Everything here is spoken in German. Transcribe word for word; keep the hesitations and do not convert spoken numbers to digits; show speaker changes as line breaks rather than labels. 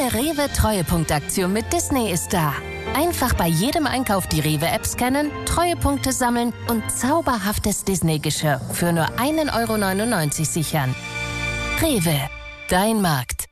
neue Rewe Treuepunktaktion mit Disney ist da. Einfach bei jedem Einkauf die Rewe-App scannen, Treuepunkte sammeln und zauberhaftes Disney-Geschirr für nur ein Euro neunundneunzig sichern. Rewe, dein Markt.